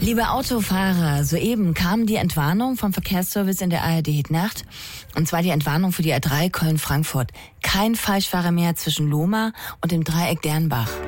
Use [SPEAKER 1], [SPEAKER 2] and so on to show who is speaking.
[SPEAKER 1] Liebe Autofahrer, soeben kam die Entwarnung vom Verkehrsservice in der ARD Nacht. Und zwar die Entwarnung für die A3 Köln-Frankfurt. Kein Falschfahrer mehr zwischen Lohmar und dem Dreieck Dernbach.